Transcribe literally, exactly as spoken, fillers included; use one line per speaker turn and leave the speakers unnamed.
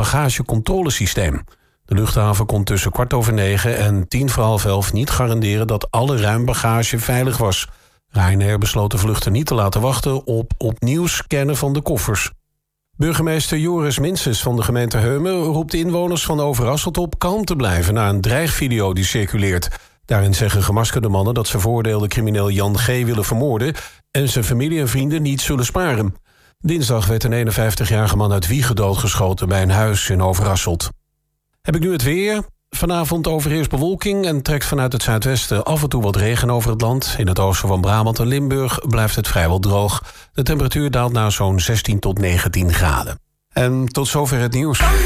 bagagecontrolesysteem. De luchthaven kon tussen kwart over negen en tien voor half elf niet garanderen dat alle ruimbagage veilig was. Ryanair besloot de vluchten niet te laten wachten op opnieuw scannen van de koffers. Burgemeester Joris Minses van de gemeente Heumen roept de inwoners van Overasselt op kalm te blijven na een dreigvideo die circuleert. Daarin zeggen gemaskerde mannen dat ze veroordeelde crimineel Jan G. willen vermoorden en zijn familie en vrienden niet zullen sparen. Dinsdag werd een eenenvijftigjarige man uit Wijchen doodgeschoten bij een huis in Overasselt. Heb ik nu het weer. Vanavond overheerst bewolking en trekt vanuit het zuidwesten af en toe wat regen over het land. In het oosten van Brabant en Limburg blijft het vrijwel droog. De temperatuur daalt naar zo'n zestien tot negentien graden. En tot zover het nieuws.